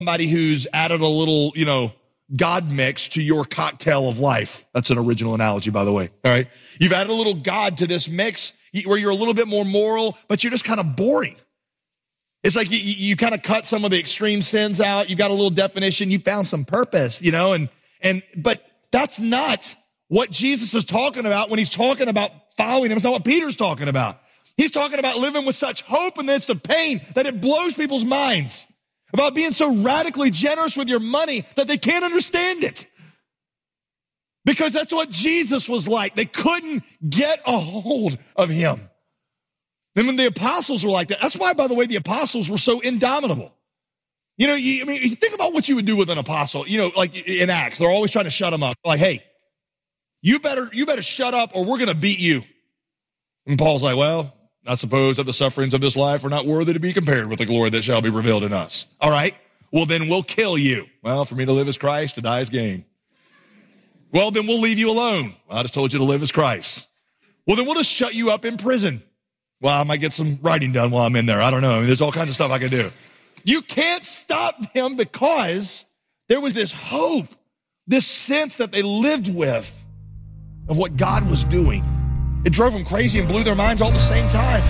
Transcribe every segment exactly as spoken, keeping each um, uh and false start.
somebody who's added a little, you know, God mix to your cocktail of life. That's an original analogy, by the way. All right. You've added a little God to this mix where you're a little bit more moral, but you're just kind of boring. It's like you, you kind of cut some of the extreme sins out. You got a little definition. You found some purpose, you know, and, and, but that's not what Jesus is talking about when he's talking about following him. It's not what Peter's talking about. He's talking about living with such hope in the midst of pain that it blows people's minds. About being so radically generous with your money that they can't understand it. Because that's what Jesus was like. They couldn't get a hold of him. And when the apostles were like that, that's why, by the way, the apostles were so indomitable. You know, you, I mean, you think about what you would do with an apostle, you know, like in Acts, they're always trying to shut him up. Like, hey, you better, you better shut up or we're going to beat you. And Paul's like, well, I suppose that the sufferings of this life are not worthy to be compared with the glory that shall be revealed in us. All right. Well, then we'll kill you. Well, for me to live as Christ, to die as gain. Well, then we'll leave you alone. I just told you to live as Christ. Well, then we'll just shut you up in prison. Well, I might get some writing done while I'm in there. I don't know. I mean, there's all kinds of stuff I can do. You can't stop them because there was this hope, this sense that they lived with of what God was doing. It drove them crazy and blew their minds all at the same time.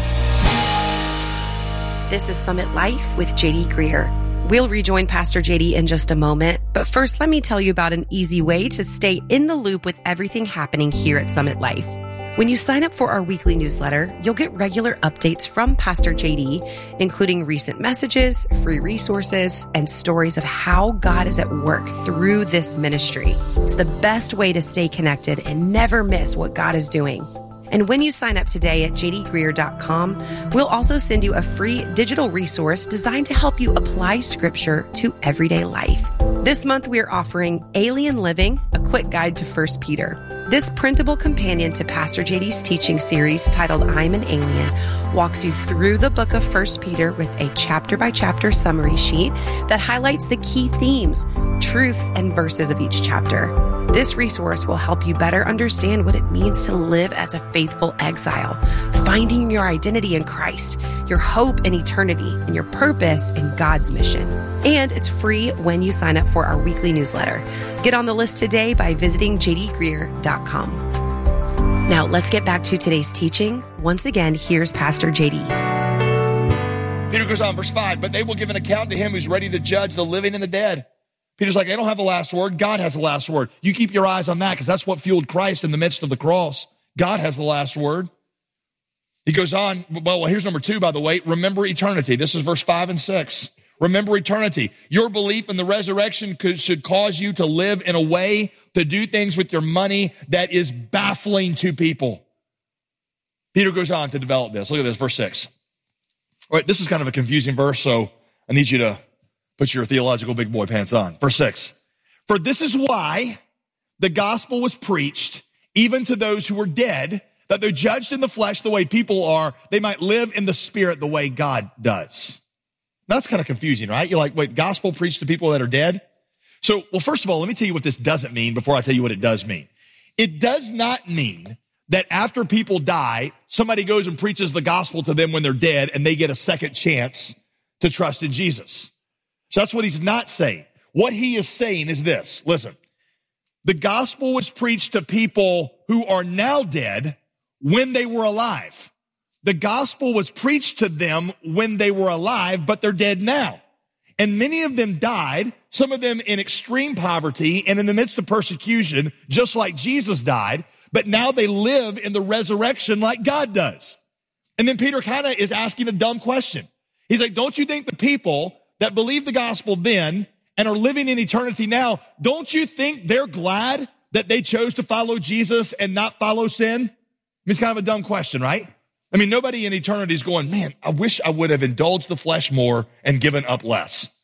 This is Summit Life with J D Greer. We'll rejoin Pastor J D in just a moment, but first let me tell you about an easy way to stay in the loop with everything happening here at Summit Life. When you sign up for our weekly newsletter, you'll get regular updates from Pastor J D, including recent messages, free resources, and stories of how God is at work through this ministry. It's the best way to stay connected and never miss what God is doing. And when you sign up today at j d greer dot com, we'll also send you a free digital resource designed to help you apply scripture to everyday life. This month, we are offering Alien Living, a quick guide to First Peter. This printable companion to Pastor J D's teaching series titled I'm an Alien walks you through the book of First Peter with a chapter-by-chapter summary sheet that highlights the key themes, truths, and verses of each chapter. This resource will help you better understand what it means to live as a faithful exile, finding your identity in Christ, your hope in eternity, and your purpose in God's mission. And it's free when you sign up for our weekly newsletter. Get on the list today by visiting j d greer dot com. Now, let's get back to today's teaching. Once again, here's Pastor J D. Peter goes on, verse five, but they will give an account to him who's ready to judge the living and the dead. Peter's like, they don't have the last word. God has the last word. You keep your eyes on that because that's what fueled Christ in the midst of the cross. God has the last word. He goes on, well, here's number two, by the way. Remember eternity. This is verse five and six. Remember eternity. Your belief in the resurrection could, should cause you to live in a way, to do things with your money that is baffling to people. Peter goes on to develop this. Look at this, verse six. All right, this is kind of a confusing verse, so I need you to put your theological big boy pants on. Verse six. For this is why the gospel was preached even to those who were dead, that they're judged in the flesh the way people are, they might live in the spirit the way God does. That's kind of confusing, right? You're like, wait, gospel preached to people that are dead? So, well, first of all, let me tell you what this doesn't mean before I tell you what it does mean. It does not mean that after people die, somebody goes and preaches the gospel to them when they're dead and they get a second chance to trust in Jesus. So that's what he's not saying. What he is saying is this. Listen, the gospel was preached to people who are now dead when they were alive. The gospel was preached to them when they were alive, but they're dead now. And many of them died, some of them in extreme poverty and in the midst of persecution, just like Jesus died, but now they live in the resurrection like God does. And then Peter kind of is asking a dumb question. He's like, don't you think the people that believed the gospel then and are living in eternity now, don't you think they're glad that they chose to follow Jesus and not follow sin? I mean, it's kind of a dumb question, right? I mean, nobody in eternity is going, man, I wish I would have indulged the flesh more and given up less.